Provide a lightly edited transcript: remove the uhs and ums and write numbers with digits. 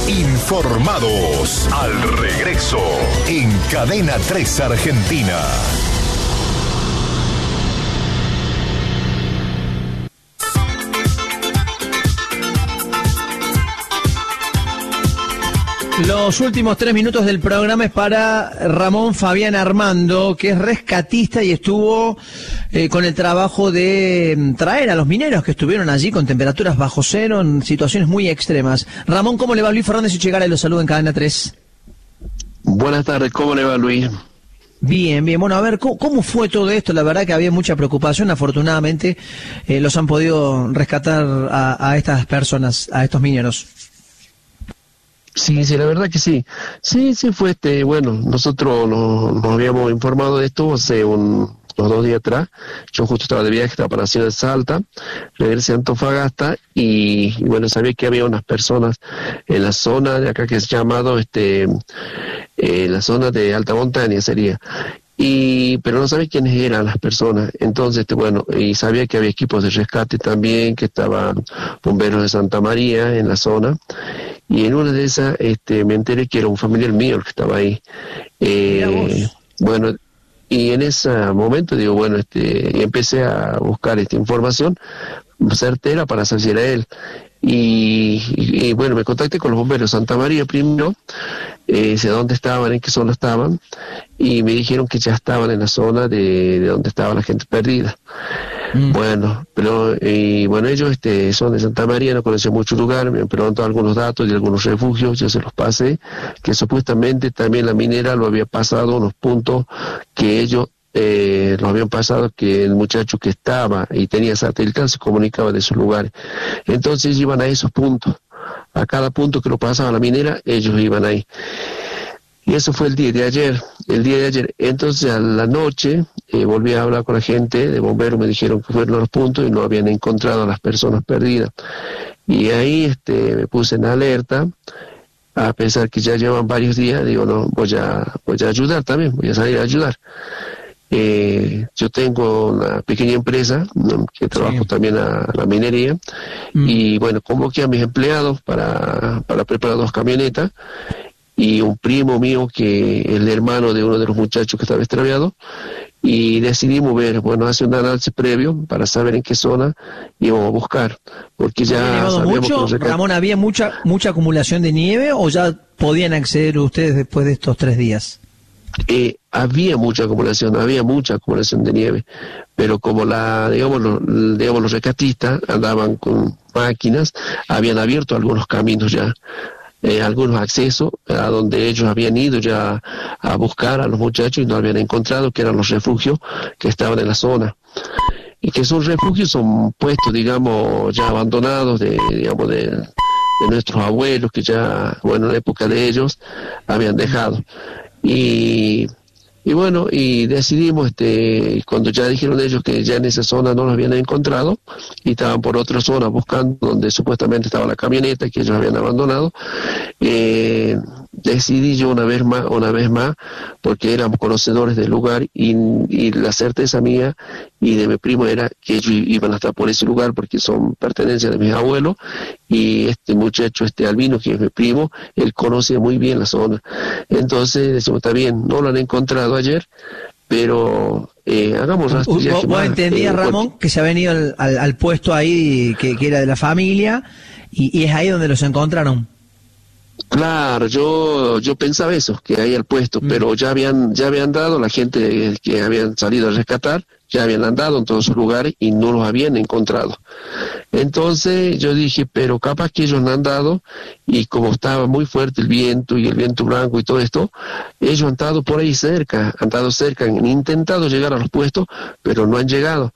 Informados al regreso en Cadena 3 Argentina. Los últimos 3 minutos del programa es para Ramón Fabián Armando, que es rescatista y estuvo con el trabajo de traer a los mineros que estuvieron allí con temperaturas bajo cero en situaciones muy extremas. Ramón, ¿cómo le va? Luis Fernández Uchegara y lo saluda en Cadena 3. Buenas tardes, ¿cómo le va, Luis? Bien, bien. Bueno, a ver, ¿cómo fue todo esto? La verdad que había mucha preocupación. Afortunadamente los han podido rescatar a estas personas, a estos mineros. Sí, la verdad que sí. Sí, fue bueno, nosotros nos habíamos informado de esto hace unos 2 días atrás. Yo justo estaba de viaje, estaba para la ciudad de Salta, regresé a Antofagasta y bueno, sabía que había unas personas en la zona de acá que es llamado, la zona de alta montaña sería. Pero no sabía quiénes eran las personas. Entonces, bueno, y sabía que había equipos de rescate también, que estaban bomberos de Santa María en la zona. Y en una de esas me enteré que era un familiar mío el que estaba ahí. Bueno, y en ese momento digo, bueno, y empecé a buscar esta información certera para saber si era él. Y bueno, me contacté con los bomberos de Santa María primero, sé dónde estaban, en qué zona estaban, y me dijeron que ya estaban en la zona de donde estaba la gente perdida. Bueno, pero bueno, ellos son de Santa María, no conocen mucho lugar, me preguntó algunos datos de algunos refugios, yo se los pasé, que supuestamente también la minera lo había pasado unos puntos que ellos lo habían pasado, que el muchacho que estaba y tenía satelital se comunicaba de esos lugares. Entonces iban a esos puntos, a cada punto que lo pasaba la minera, ellos iban ahí. Y eso fue el día de ayer. Entonces a la noche volví a hablar con la gente de bomberos, me dijeron que fueron a los puntos y no habían encontrado a las personas perdidas. Y ahí me puse en alerta, a pesar que ya llevan varios días, digo, no, voy a ayudar también, voy a salir a ayudar. Yo tengo una pequeña empresa, ¿no?, que trabajo también a la minería, y bueno, convoqué a mis empleados para preparar 2 camionetas, y un primo mío que es el hermano de uno de los muchachos que estaba extraviado, y decidimos ver, bueno, hacer un análisis previo para saber en qué zona íbamos a buscar, porque ya sabíamos mucho, que Ramón, ¿había mucha acumulación de nieve o ya podían acceder ustedes después de estos 3 días? Había mucha acumulación de nieve, pero como digamos los rescatistas andaban con máquinas, habían abierto algunos caminos ya, algunos accesos a donde ellos habían ido ya a buscar a los muchachos y no habían encontrado, que eran los refugios que estaban en la zona. Y que esos refugios son puestos, digamos, ya abandonados de nuestros abuelos, que ya, bueno, en la época de ellos habían dejado. Y bueno, y decidimos, cuando ya dijeron ellos que ya en esa zona no los habían encontrado y estaban por otra zona buscando donde supuestamente estaba la camioneta que ellos habían abandonado, decidí yo una vez más, porque éramos conocedores del lugar y la certeza mía y de mi primo era que ellos iban a estar por ese lugar porque son pertenencia de mis abuelos, y este muchacho, Albino, que es mi primo, él conoce muy bien la zona. Entonces decimos, está bien, no lo han encontrado ayer, pero hagamos rastrillaje. ¿Vos entendías, Ramón, que se ha venido al puesto ahí que era de la familia y es ahí donde los encontraron? Claro, yo pensaba eso, que ahí al puesto, pero ya habían dado la gente que habían salido a rescatar, ya habían andado en todos esos lugares y no los habían encontrado. Entonces yo dije, pero capaz que ellos no han dado, y como estaba muy fuerte el viento y el viento blanco y todo esto, ellos han estado por ahí cerca, han intentado llegar a los puestos, pero no han llegado.